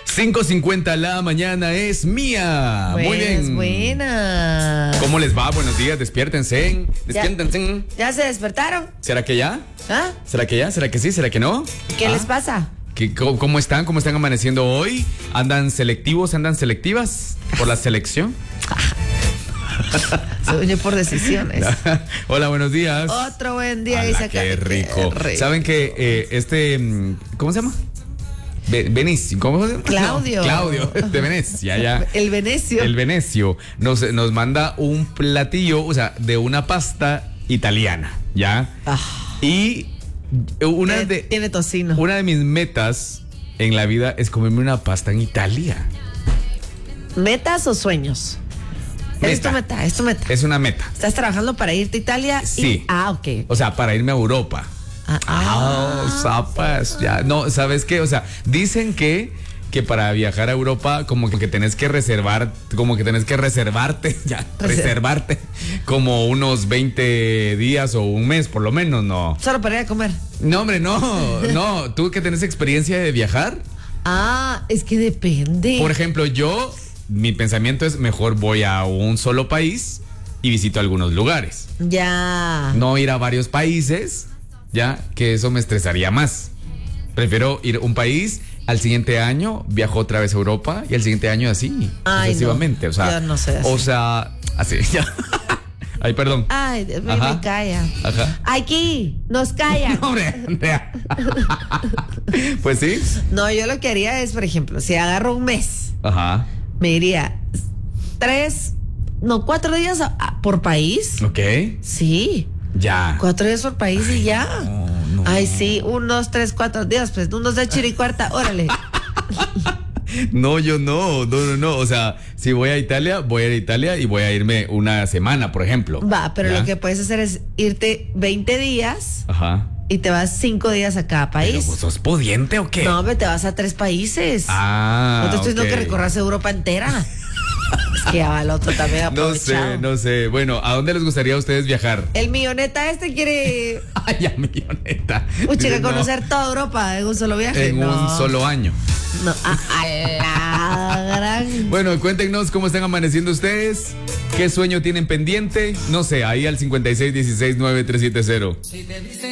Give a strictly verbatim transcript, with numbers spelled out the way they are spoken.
cinco cincuenta la mañana es mía. Buenas, Muy bien. Buenas. ¿Cómo les va? Buenos días, despiértense. Despiértense. ¿Ya, ¿Ya se despertaron? ¿Será que ya? ¿Ah? ¿Será que ya? ¿Será que sí? ¿Será que no? ¿Qué ¿Ah? les pasa? ¿Qué, cómo, ¿Cómo están? ¿Cómo están amaneciendo hoy? ¿Andan selectivos? ¿Andan selectivas por la selección? Se unió por decisiones. Hola, buenos días. Otro buen día. Ala, Dice acá. qué rico. Qué rico. ¿Saben que eh, este, ¿cómo se llama? Be- Benicio, ¿cómo se llama? Claudio. No, Claudio, de Venecia, ya. El Venecio. El Venecio nos, nos manda un platillo, o sea, de una pasta italiana, ¿ya? Ah, Y una tiene, de, tiene tocino. una de mis metas en la vida es comerme una pasta en Italia. ¿Metas o sueños? Es tu Meta. meta, es tu meta. Es una meta. ¿Estás trabajando para irte a Italia? Sí. Y, ah, ok. O sea, para irme a Europa. Ah, Ah, ah. zapas, ya. No, ¿sabes qué? O sea, dicen que, que para viajar a Europa como que tenés que reservar, como que tenés que reservarte, ya, Reser- reservarte como unos veinte días o un mes, por lo menos, ¿no? Solo para ir a comer. No, hombre, no, no. ¿Tú que tenés experiencia de viajar? Ah, es que depende. Por ejemplo, yo, mi pensamiento es mejor voy a un solo país y visito algunos lugares. Ya. No ir a varios países, ya, que eso me estresaría más. Prefiero ir a un país, al siguiente año viajo otra vez a Europa y al siguiente año así, Ay, sucesivamente. no. O sea, Yo no soy así. o sea, así, ya. Ay, perdón. Ay, Dios mío, Ajá. me calla. Ajá. Aquí, nos callan. No, hombre, Andrea. Pues sí. No, yo lo que haría es, por ejemplo, si agarro un mes, Ajá. me iría tres, no, cuatro días a- a- por país. Ok. Sí, Ya. cuatro días por país y ya. No, no. Ay, sí, un, dos, tres, cuatro días, pues, un, dos, tres, chiricuarta, órale. No, yo no, no, no, no. O sea, si voy a Italia, voy a ir a Italia y voy a irme una semana, por ejemplo. Va, pero ¿Ya? lo que puedes hacer es irte veinte días Ajá. y te vas cinco días a cada ¿Pero país. vos sos pudiente o qué? No, hombre, te vas a tres países. Ah, No te estoy diciendo ok. que recorras Europa entera. Es que ya va el otro también No aprovechado. sé, no sé. Bueno, ¿a dónde les gustaría a ustedes viajar? El milloneta este quiere Ay, a milloneta. Uy, chica, Dice, no, conocer toda Europa en un solo viaje. en no. un solo año. No, a, a la gran. Bueno, cuéntenos cómo están amaneciendo ustedes. ¿Qué sueño tienen pendiente? No sé, ahí al cincuenta y seis dieciséis nueve tres siete cero. Si te dicen